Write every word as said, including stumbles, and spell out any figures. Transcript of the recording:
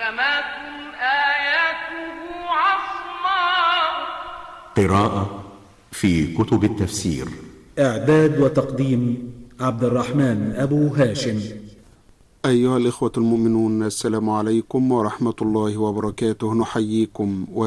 محكمات آياته عصماء. قراءة في كتب التفسير. إعداد وتقديم عبد الرحمن أبو هاشم. أيها الإخوة المؤمنون، السلام عليكم ورحمة الله وبركاته. نحييكم